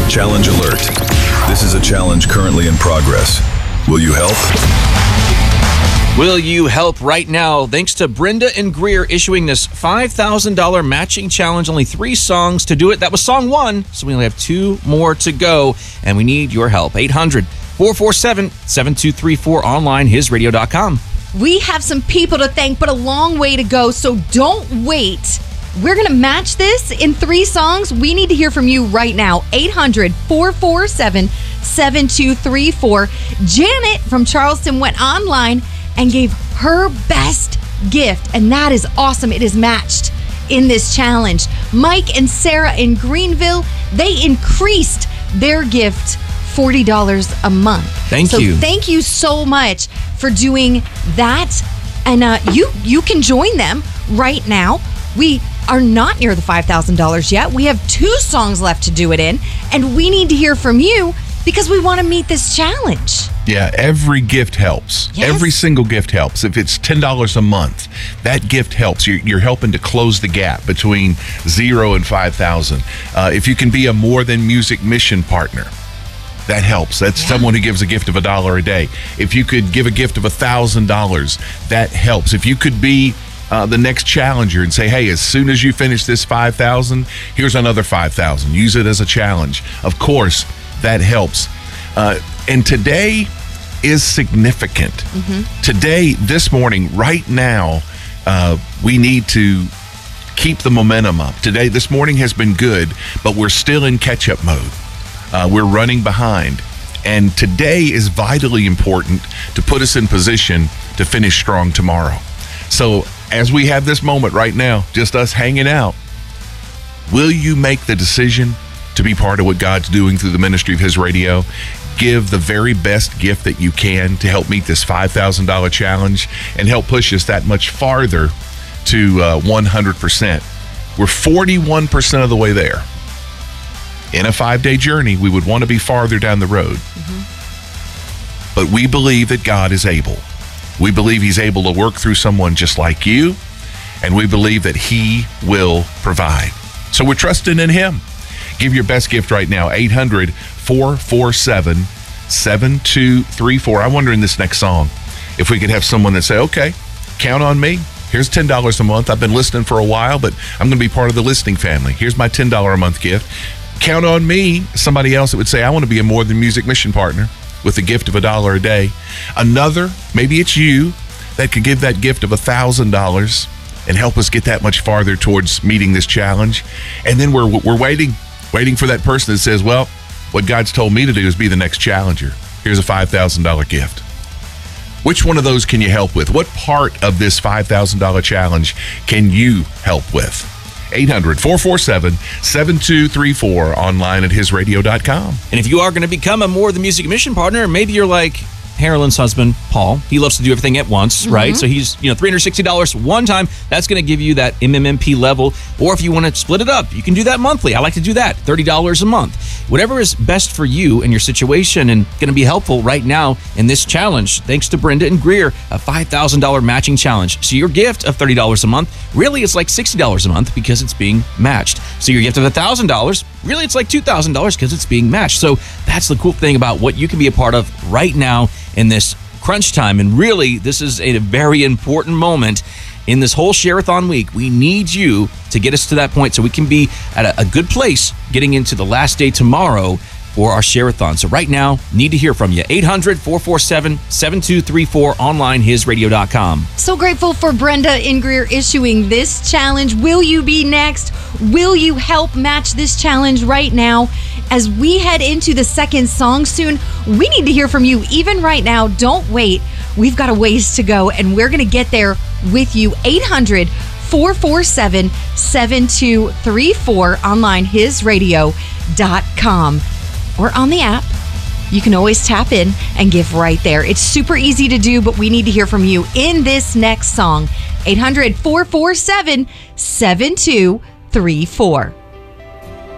Challenge alert. This is a challenge currently in progress. Will you help? Will you help right now? Thanks to Brenda and Greer issuing this $5,000 matching challenge. Only 3 songs to do it. That was song 1, so we only have 2 more to go, and we need your help. 800-447-7234 online, hisradio.com. We have some people to thank, but a long way to go, so don't wait. We're going to match this in 3 songs. We need to hear from you right now. 800-447-7234. Janet from Charleston went online and gave her best gift, and that is awesome. It is matched in this challenge. Mike and Sarah in Greenville, they increased their gift $40 a month. Thank you. Thank you so much for doing that. And you can join them right now. We are not near the $5,000 yet. We have 2 songs left to do it in, and we need to hear from you because we want to meet this challenge. Yeah, every gift helps. Yes. Every single gift helps. If it's $10 a month, that gift helps. You're helping to close the gap between 0 and 5,000. If you can be a More Than Music mission partner, that helps. That's someone who gives a gift of $1 a day. If you could give a gift of $1,000, that helps. If you could be the next challenger and say, hey, as soon as you finish this 5,000, here's another 5,000. Use it as a challenge. Of course, that helps. And today is significant. Today, this morning, right now, we need to keep the momentum up. This morning has been good, but we're still in catch-up mode. We're running behind. And today is vitally important to put us in position to finish strong tomorrow. So as we have this moment right now, just us hanging out, will you make the decision to be part of what God's doing through the ministry of His Radio? Give the very best gift that you can to help meet this $5,000 challenge and help push us that much farther to 100%. We're 41% of the way there. In a 5-day journey, we would want to be farther down the road. But we believe that God is able. We believe He's able to work through someone just like you, and we believe that He will provide. So we're trusting in Him. Give your best gift right now, 800-447-7234. I wonder in this next song if we could have someone that say, okay, count on me. Here's $10 a month. I've been listening for a while, but I'm going to be part of the listening family. Here's my $10 a month gift. Count on me. Somebody else that would say, I want to be a More Than Music mission partner with a gift of $1 a day. Another, maybe it's you, that could give that gift of $1,000 and help us get that much farther towards meeting this challenge. And then we're waiting for that person that says, well, what God's told me to do is be the next challenger. Here's a $5,000 gift. Which one of those can you help with? What part of this $5,000 challenge can you help with? 800-447-7234 online at hisradio.com. And if you are going to become a More Than Music mission partner, maybe you're like Carolyn's husband, Paul. He loves to do everything at once, right? So he's, $360 one time. That's going to give you that MMMP level. Or if you want to split it up, you can do that monthly. I like to do that, $30 a month. Whatever is best for you and your situation and going to be helpful right now in this challenge. Thanks to Brenda and Greer, a $5,000 matching challenge. So your gift of $30 a month, really it's like $60 a month because it's being matched. So your gift of $1,000, really it's like $2,000 because it's being matched. So that's the cool thing about what you can be a part of right now in this crunch time. And really, this is a very important moment in this whole Share-a-thon week. We need you to get us to that point so we can be at a good place getting into the last day tomorrow for our Share-a-thon. So right now, need to hear from you. 800-447-7234 online, hisradio.com. So grateful for Brenda and Greer issuing this challenge. Will you be next? Will you help match this challenge right now? As we head into the second song soon, we need to hear from you even right now. Don't wait. We've got a ways to go, and we're going to get there with you. 800-447-7234 online, hisradio.com. Or on the app. You can always tap in and give right there. It's super easy to do, but we need to hear from you in this next song. 800-447-7234.